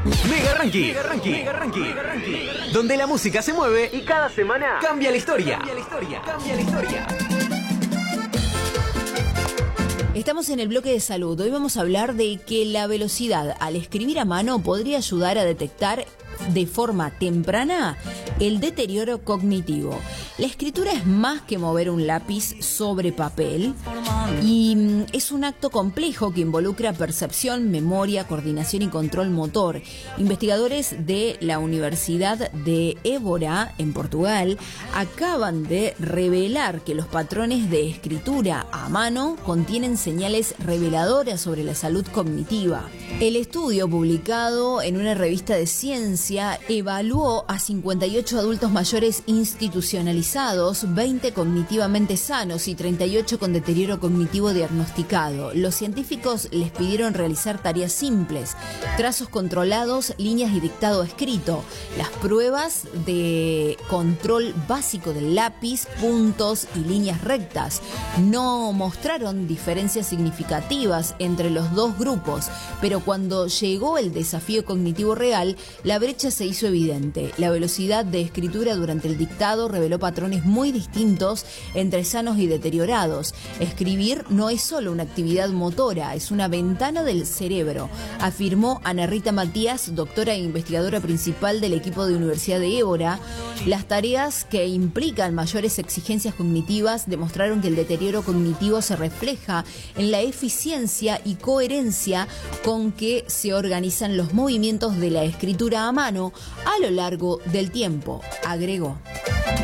Mega Ranking. Mega Ranking. Mega Ranking. Mega Ranking. Donde la música se mueve y cada semana cambia la historia. Cambia la historia. Cambia la historia. Estamos en el bloque de salud. Hoy vamos a hablar de que la velocidad al escribir a mano podría ayudar a detectar de forma temprana el deterioro cognitivo. La escritura es más que mover un lápiz sobre papel y es un acto complejo que involucra percepción, memoria, coordinación y control motor. Investigadores de la Universidad de Évora, en Portugal, acaban de revelar que los patrones de escritura a mano contienen señales reveladoras sobre la salud cognitiva. El estudio, publicado en una revista de ciencia, evaluó a 58 adultos mayores institucionalizados, 20 cognitivamente sanos y 38 con deterioro cognitivo diagnosticado. Los científicos les pidieron realizar tareas simples, trazos controlados, líneas y dictado escrito. Las pruebas de control básico del lápiz, puntos y líneas rectas no mostraron diferencias significativas entre los dos grupos, pero cuando llegó el desafío cognitivo real, la brecha se hizo evidente. La velocidad de escritura durante el dictado reveló patrones muy distintos entre sanos y deteriorados. Escribir no es solo una actividad motora, es una ventana del cerebro, afirmó Ana Rita Matías, doctora e investigadora principal del equipo de Universidad de Évora. Las tareas que implican mayores exigencias cognitivas demostraron que el deterioro cognitivo se refleja en la eficiencia y coherencia con que se organizan los movimientos de la escritura a mano a lo largo del tiempo, agregó.